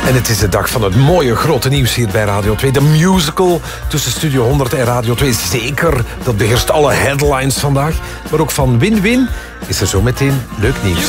En het is de dag van het mooie grote nieuws hier bij Radio 2. De musical tussen Studio 100 en Radio 2. Zeker, dat beheerst alle headlines vandaag. Maar ook van Win-Win is er zo meteen leuk nieuws.